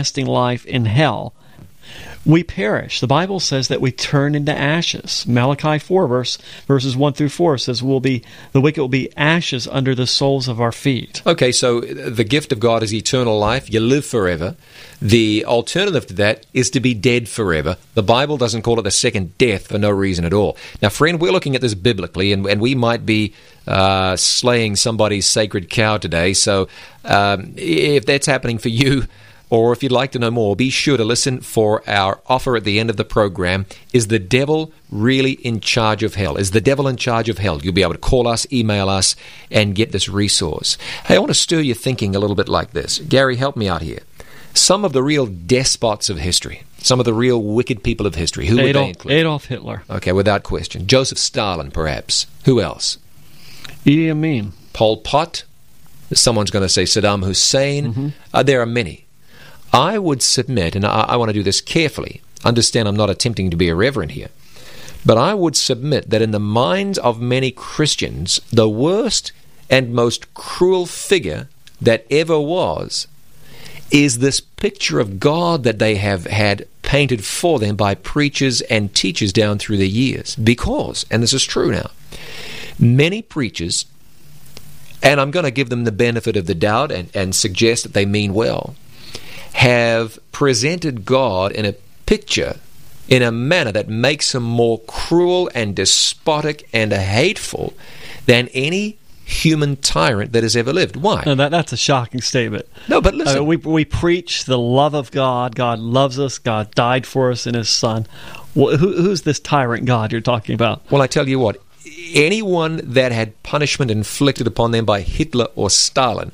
everlasting life in hell, we perish. The Bible says that we turn into ashes. Malachi 4, verses 1 through 4 says the wicked will be ashes under the soles of our feet. Okay, so the gift of God is eternal life. You live forever. The alternative to that is to be dead forever. The Bible doesn't call it a second death for no reason at all. Now, friend, we're looking at this biblically, and we might be slaying somebody's sacred cow today. So if that's happening for you, or if you'd like to know more, be sure to listen for our offer at the end of the program. Is the devil really in charge of hell? Is the devil in charge of hell? You'll be able to call us, email us, and get this resource. Hey, I want to stir your thinking a little bit like this. Gary, help me out here. Some of the real despots of history, some of the real wicked people of history, who would they include? Adolf Hitler. Okay, without question. Joseph Stalin, perhaps. Who else? Idi Amin. Pol Pot. Someone's going to say Saddam Hussein. There are many. I would submit, and I want to do this carefully, understand I'm not attempting to be irreverent here, but I would submit that in the minds of many Christians, the worst and most cruel figure that ever was is this picture of God that they have had painted for them by preachers and teachers down through the years. Because, and this is true now, many preachers, and I'm going to give them the benefit of the doubt and suggest that they mean well, have presented God in a picture, in a manner that makes him more cruel and despotic and hateful than any human tyrant that has ever lived. Why? No, that's a shocking statement. No, but listen. We preach the love of God. God loves us. God died for us in his Son. Who's this tyrant God you're talking about? Well, I tell you what, anyone that had punishment inflicted upon them by Hitler or Stalin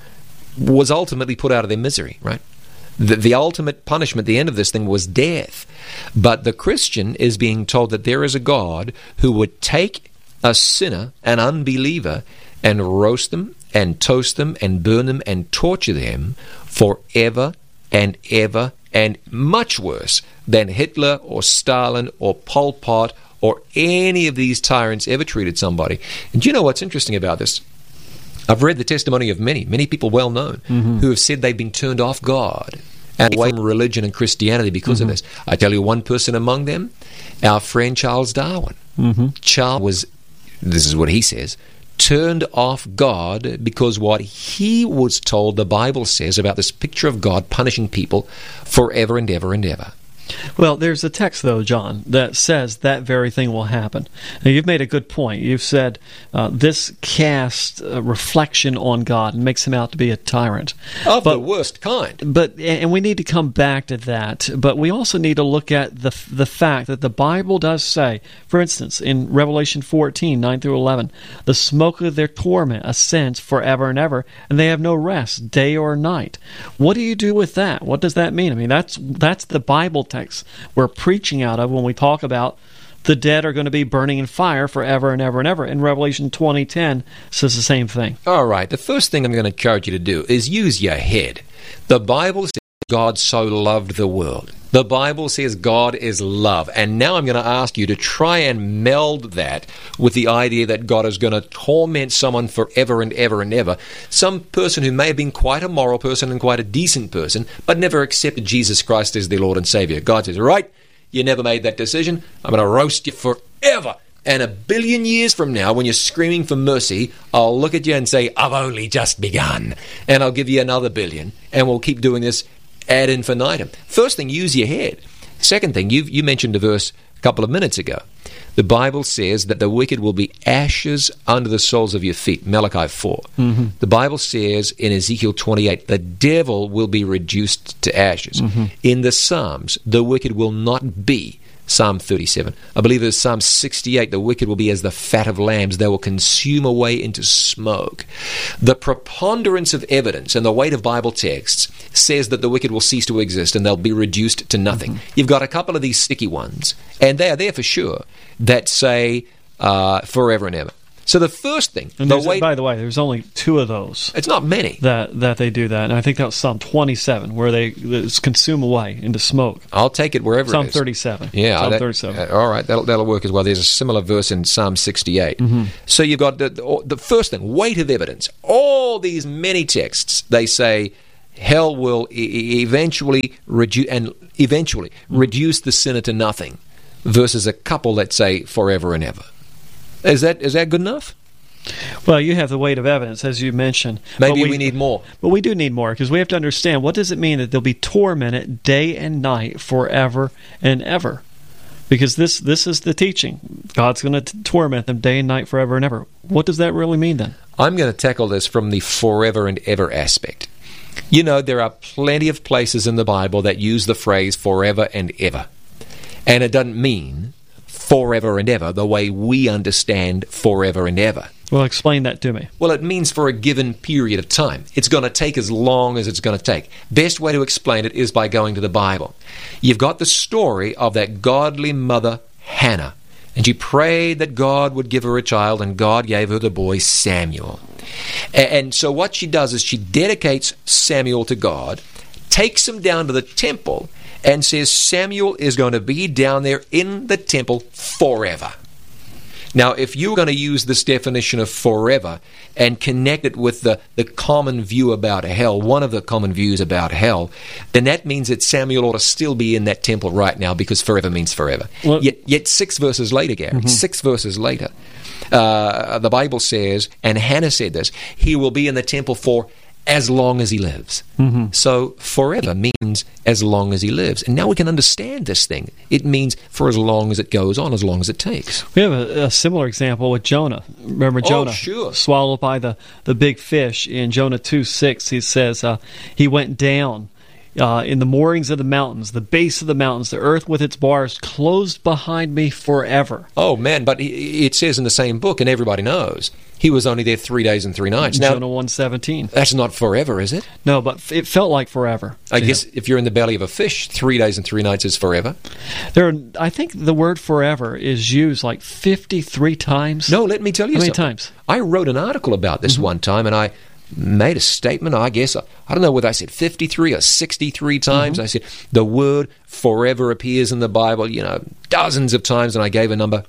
was ultimately put out of their misery, right? The ultimate punishment, the end of this thing, was death. But the Christian is being told that there is a God who would take a sinner, an unbeliever, and roast them, and toast them, and burn them, and torture them forever and ever, and much worse than Hitler or Stalin or Pol Pot or any of these tyrants ever treated somebody. And do you know what's interesting about this? I've read the testimony of many people well known who have said they've been turned off God and away from religion and Christianity because of this. I tell you one person among them, our friend Charles Darwin. Charles was, this is what he says, turned off God because what he was told the Bible says about this picture of God punishing people forever and ever and ever. Well, there's a text, though, John, that says that very thing will happen. Now, you've made a good point. You've said this casts a reflection on God and makes him out to be a tyrant. Of the worst kind. And we need to come back to that. But we also need to look at the fact that the Bible does say, for instance, in Revelation 14, 9 through 11, the smoke of their torment ascends forever and ever, and they have no rest, day or night. What do you do with that? What does that mean? I mean, that's the Bible text we're preaching out of when we talk about the dead are going to be burning in fire forever and ever and ever. And Revelation 20:10 says the same thing. All right, the first thing I'm going to encourage you to do is use your head. The Bible says God so loved the world. The Bible says God is love. And now I'm going to ask you to try and meld that with the idea that God is going to torment someone forever and ever and ever. Some person who may have been quite a moral person and quite a decent person, but never accepted Jesus Christ as their Lord and Savior. God says, right, you never made that decision. I'm going to roast you forever. And 1 billion years from now, when you're screaming for mercy, I'll look at you and say, I've only just begun. And I'll give you another 1 billion. And we'll keep doing this ad infinitum. First thing, use your head. Second thing, you mentioned a verse a couple of minutes ago. The Bible says that the wicked will be ashes under the soles of your feet. Malachi 4. The Bible says in Ezekiel 28, the devil will be reduced to ashes. In the Psalms, the wicked will not be. Psalm 37. I believe it's Psalm 68. The wicked will be as the fat of lambs. They will consume away into smoke. The preponderance of evidence and the weight of Bible texts says that the wicked will cease to exist and they'll be reduced to nothing. You've got a couple of these sticky ones, and they are there for sure, that say forever and ever. So the first thing... And by the way, there's only 2 of those. It's not many. That they do that. And I think that was Psalm 27, where they consume away into smoke. I'll take it wherever Psalm it is. 37. Yeah. Psalm 37. All right, that'll work as well. There's a similar verse in Psalm 68. So you've got the first thing, weight of evidence. All these many texts, they say hell will eventually reduce the sinner to nothing, versus a couple that say forever and ever. Is that good enough? Well, you have the weight of evidence, as you mentioned. Maybe we need more. But we do need more, because we have to understand, what does it mean that they'll be tormented day and night forever and ever? Because this is the teaching. God's going to torment them day and night forever and ever. What does that really mean then? I'm going to tackle this from the forever and ever aspect. You know, there are plenty of places in the Bible that use the phrase forever and ever. And it doesn't mean forever and ever the way we understand forever and ever. Well, explain that to me. Well, it means for a given period of time. It's going to take as long as it's going to take. Best way to explain it is by going to the Bible. You've got the story of that godly mother, Hannah. And she prayed that God would give her a child, and God gave her the boy Samuel. And so what she does is she dedicates Samuel to God, takes him down to the temple, and says Samuel is going to be down there in the temple forever. Now, if you're going to use this definition of forever and connect it with the common view about hell, one of the common views about hell, then that means that Samuel ought to still be in that temple right now, because forever means forever. Well, yet 6 verses later, Gary, 6 verses later, the Bible says, and Hannah said this, he will be in the temple for as long as he lives. So forever means as long as he lives. And now we can understand this thing. It means for as long as it goes on, as long as it takes. We have a similar example with Jonah. Remember Jonah? Oh, sure. Swallowed by the big fish. In Jonah 2:6, he says, he went down in the moorings of the mountains, the base of the mountains, the earth with its bars closed behind me forever. Oh, man, but it says in the same book, and everybody knows, he was only there 3 days and 3 nights. Now, Jonah 1:17. That's not forever, is it? No, but it felt like forever. I guess if you're in the belly of a fish, 3 days and 3 nights is forever. I think the word forever is used like 53 times. No, let me tell you something. How many times? I wrote an article about this one time, and I made a statement, I guess. I don't know whether I said 53 or 63 times. I said the word forever appears in the Bible, dozens of times, and I gave a number.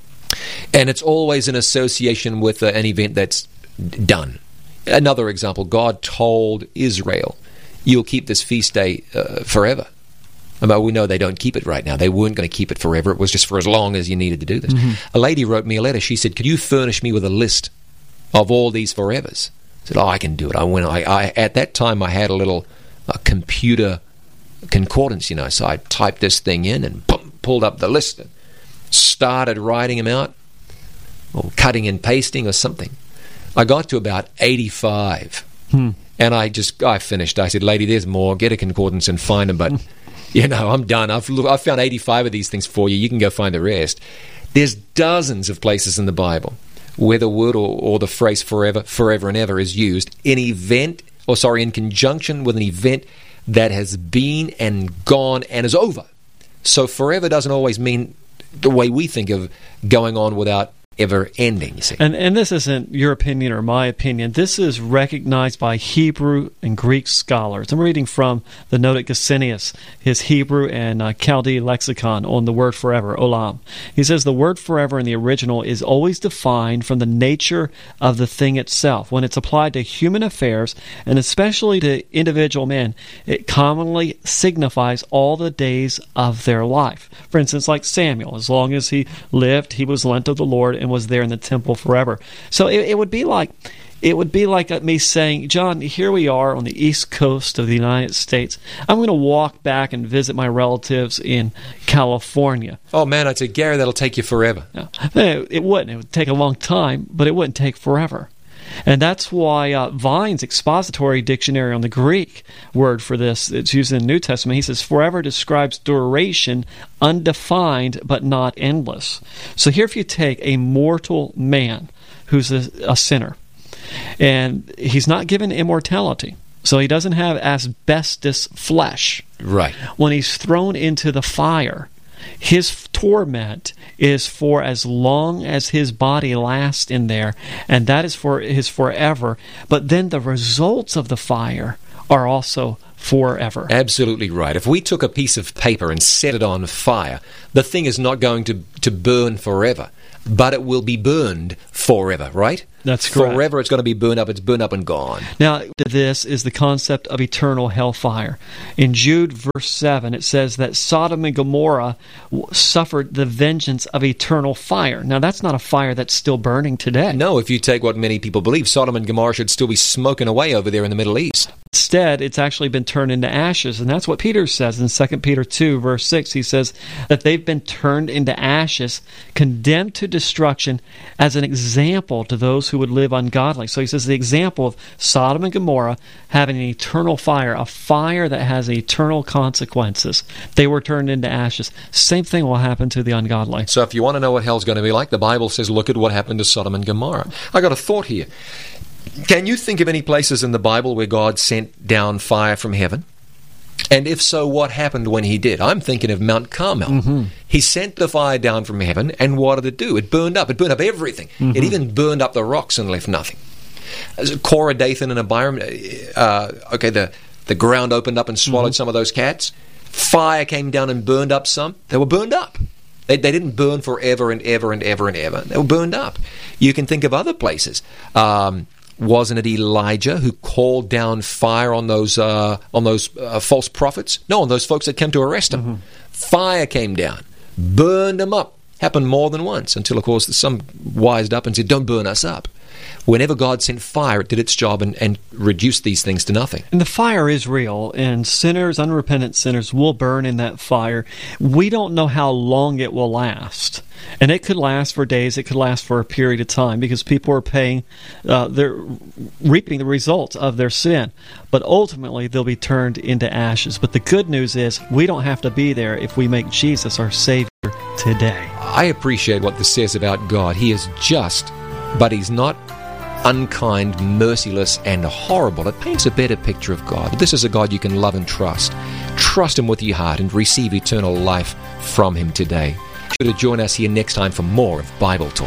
And it's always in association with an event that's done. Another example, God told Israel, you'll keep this feast day forever. We know they don't keep it right now. They weren't going to keep it forever. It was just for as long as you needed to do this. A lady wrote me a letter. She said, could you furnish me with a list of all these forevers? I said, I can do it. At that time, I had a computer concordance, so I typed this thing in and pulled up the list and started writing them out, or cutting and pasting or something. I got to about 85, and I finished. I said, lady, there's more. Get a concordance and find them, but, I'm done. I've found 85 of these things for you. You can go find the rest. There's dozens of places in the Bible where the word or the phrase forever and ever is used in conjunction with an event that has been and gone and is over. So forever doesn't always mean the way we think of going on without ever ending, you see. And this isn't your opinion or my opinion. This is recognized by Hebrew and Greek scholars. I'm reading from the note at Gesenius, his Hebrew and Chaldee lexicon on the word forever, olam. He says the word forever in the original is always defined from the nature of the thing itself. When it's applied to human affairs, and especially to individual men, it commonly signifies all the days of their life. For instance, like Samuel, as long as he lived, he was lent of the Lord and was there in the temple forever. So it would be like me saying, John, here we are on the east coast of the United States. I'm going to walk back and visit my relatives in California. Oh man, I'd say, Gary, that'll take you forever. No, it wouldn't. It would take a long time, but it wouldn't take forever. And that's why Vine's expository dictionary on the Greek word for this, it's used in the New Testament, he says, forever describes duration undefined but not endless. So here if you take a mortal man who's a sinner, and he's not given immortality, so he doesn't have asbestos flesh. Right. When he's thrown into the fire, his torment is for as long as his body lasts in there, and that is for his forever. But then the results of the fire are also forever. Absolutely right. If we took a piece of paper and set it on fire, the thing is not going to burn forever, but it will be burned forever, right? That's correct. Forever it's going to be burned up. It's burned up and gone. Now, this is the concept of eternal hellfire. In Jude verse 7, it says that Sodom and Gomorrah suffered the vengeance of eternal fire. Now, that's not a fire that's still burning today. No, if you take what many people believe, Sodom and Gomorrah should still be smoking away over there in the Middle East. Instead, it's actually been turned into ashes, and that's what Peter says in 2 Peter 2, verse 6. He says that they've been turned into ashes, condemned to destruction as an example to those who would live ungodly. So he says the example of Sodom and Gomorrah having an eternal fire, a fire that has eternal consequences. They were turned into ashes. Same thing will happen to the ungodly. So if you want to know what hell's going to be like, the Bible says, look at what happened to Sodom and Gomorrah. I got a thought here. Can you think of any places in the Bible where God sent down fire from heaven? And if so, what happened when he did? I'm thinking of Mount Carmel. Mm-hmm. He sent the fire down from heaven, and what did it do? It burned up. It burned up everything. Mm-hmm. It even burned up the rocks and left nothing. Korah, Dathan, and Abiram, the ground opened up and swallowed some of those cats. Fire came down and burned up some. They were burned up. They didn't burn forever and ever and ever and ever. They were burned up. You can think of other places. Wasn't it Elijah who called down fire on those false prophets? No, on those folks that came to arrest him. Mm-hmm. Fire came down, burned them up. Happened more than once until, of course, some wised up and said, don't burn us up. Whenever God sent fire, it did its job and reduced these things to nothing. And the fire is real, and sinners, unrepentant sinners, will burn in that fire. We don't know how long it will last. And it could last for days, it could last for a period of time, because people are they're reaping the results of their sin. But ultimately, they'll be turned into ashes. But the good news is, we don't have to be there if we make Jesus our Savior today. I appreciate what this says about God. He is just, but He's not unkind, merciless, and horrible. It paints a better picture of God. But this is a God you can love and trust. Trust Him with your heart and receive eternal life from Him today. Be sure to join us here next time for more of Bible Talk.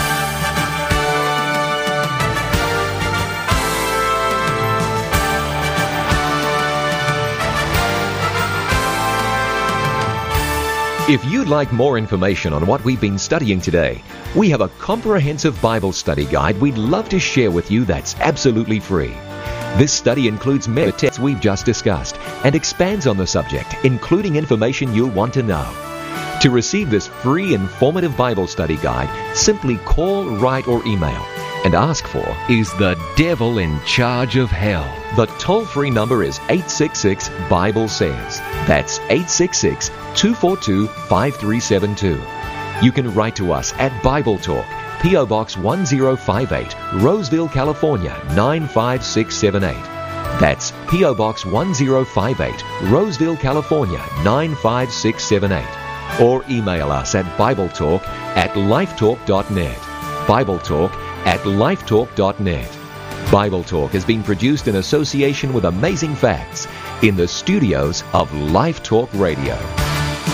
If you'd like more information on what we've been studying today, we have a comprehensive Bible study guide we'd love to share with you that's absolutely free. This study includes many texts we've just discussed and expands on the subject, including information you'll want to know. To receive this free, informative Bible study guide, simply call, write, or email and ask for Is the Devil in Charge of Hell? The toll-free number is 866-BIBLE-SAYS. That's 866-242-5372. You can write to us at Bible Talk, P.O. Box 1058, Roseville, California, 95678. That's P.O. Box 1058, Roseville, California, 95678. Or email us at BibleTalk@lifetalk.net. BibleTalk@lifetalk.net. Bible Talk has been produced in association with Amazing Facts in the studios of Life Talk Radio.